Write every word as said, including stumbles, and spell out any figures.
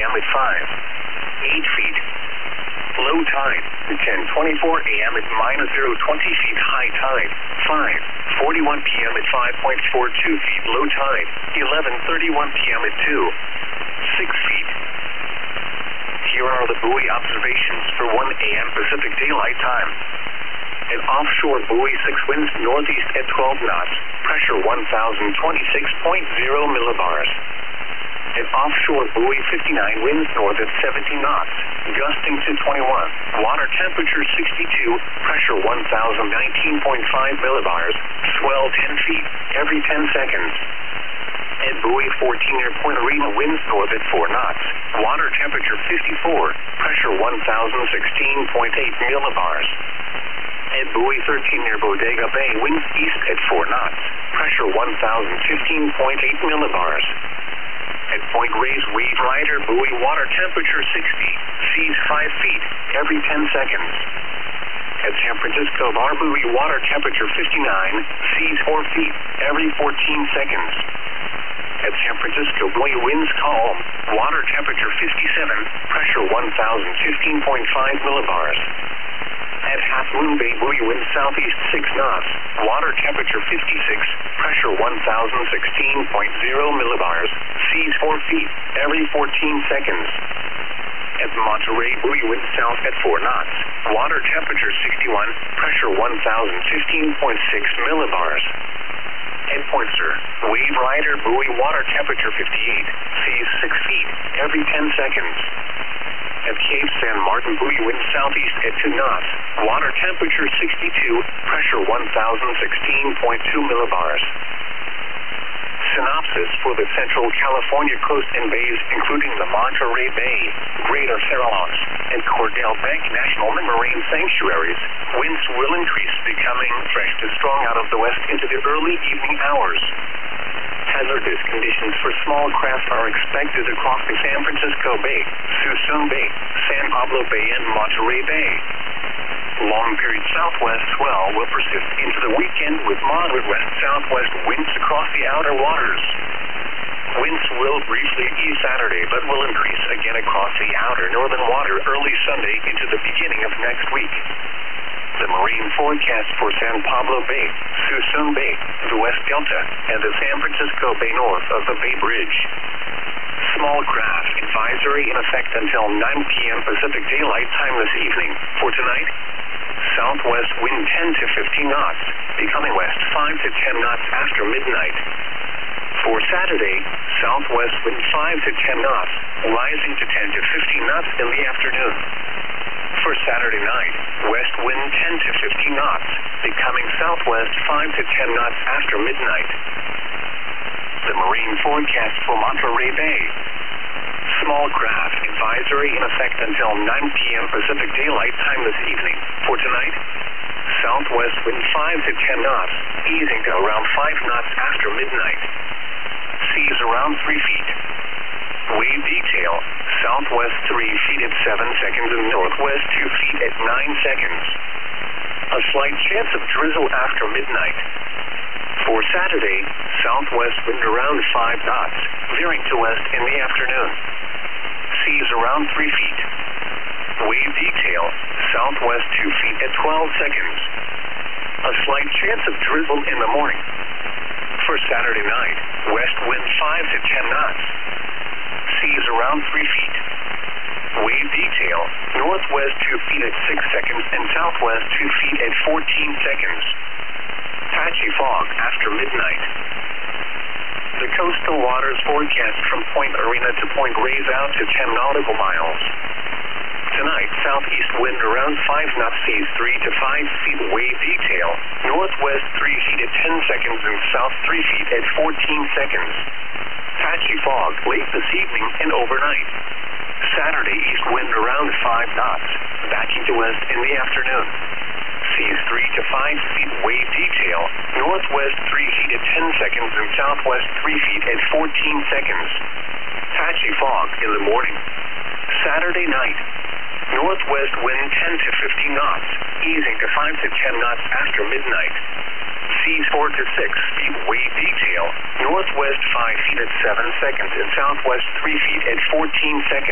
m at five, eight feet. Low tide, ten twenty-four a m at minus zero twenty feet. High tide, five forty-one p m at five point four two feet. Low tide, eleven thirty-one p m at two, six feet. Here are the buoy observations for one a m Pacific Daylight Time. An offshore buoy, six winds northeast at twelve knots, pressure one thousand twenty-six point zero millibars. An offshore buoy, fifty-nine, winds north at seventy knots, gusting to twenty-one. Water temperature sixty-two, pressure one thousand nineteen point five millibars, swell ten feet every ten seconds. At buoy fourteen near Point Arena, winds north at four knots, water temperature fifty-four, pressure one thousand sixteen point eight millibars. At buoy thirteen near Bodega Bay, winds east at four knots, pressure one thousand fifteen point eight millibars. At Point Reyes, Wave Rider buoy, water temperature sixty, seas five feet every ten seconds. At San Francisco Bar buoy, water temperature fifty-nine, seas four feet every fourteen seconds. At San Francisco buoy, winds calm, water temperature fifty-seven, pressure one thousand fifteen point five millibars. At Half Moon Bay buoy, winds southeast six knots, water temperature fifty-six, pressure one thousand sixteen point zero millibars, seas four feet every fourteen seconds. At Monterey buoy, winds south at four knots, water temperature sixty-one, pressure one thousand fifteen point six millibars. At Point Sur, Wave Rider buoy, water temperature fifty-eight, seas six feet every ten seconds. At Cape San Martin buoy, winds southeast at two knots, water temperature sixty-two, pressure one thousand sixteen point two millibars. Synopsis for the Central California coast and bays, including the Monterey Bay, Greater Farallones, and Cordell Bank National Marine Sanctuaries, winds will increase, becoming fresh to strong out of the west into the early evening hours. Hazardous conditions for small craft are expected across the San Francisco Bay, Suisun Bay, San Pablo Bay, and Monterey Bay. Long-period southwest swell will persist into the weekend with moderate west-southwest winds across the outer waters. Winds will briefly ease Saturday, but will increase again across the outer northern water early Sunday into the beginning of next week. The marine forecast for San Pablo Bay, Suisun Bay, the West Delta, and the San Francisco Bay north of the Bay Bridge. Small craft advisory in effect until nine p m Pacific Daylight Time this evening. For tonight, southwest wind ten to fifteen knots, becoming west five to ten knots after midnight. For Saturday, southwest wind five to ten knots, rising to ten to fifteen knots in the afternoon. For Saturday night, west wind ten to fifteen knots, becoming southwest five to ten knots after midnight. The marine forecast for Monterey Bay. Small craft advisory in effect until nine p m Pacific Daylight Time this evening. For tonight, southwest wind five to ten knots, easing to around five knots after midnight. Seas around three feet. Wave detail, southwest three feet at seven seconds and northwest two feet at nine seconds. A slight chance of drizzle after midnight. For Saturday, southwest wind around five knots, veering to west in the afternoon. Seas around three feet. Wave detail, southwest two feet at twelve seconds. A slight chance of drizzle in the morning. For Saturday night, west wind five to ten knots. Seas around three feet. Wave detail, northwest two feet at six seconds and southwest two feet at fourteen seconds. Patchy fog after midnight. The coastal waters forecast from Point Arena to Point Reyes out to ten nautical miles. Tonight, southeast wind around five knots, seas three to five feet. Wave detail, northwest three feet at ten seconds and south three feet at fourteen seconds. Patchy fog late this evening and overnight. Saturday, east wind around five knots, backing to west in the afternoon. Seas three to five feet. Wave detail, northwest three feet at ten seconds and southwest three feet at fourteen seconds. Patchy fog in the morning. Saturday night, northwest wind ten to fifteen knots, easing to five to ten knots after midnight. Seas four to six feet. Wave detail, northwest five feet at seven seconds and southwest three feet at fourteen seconds.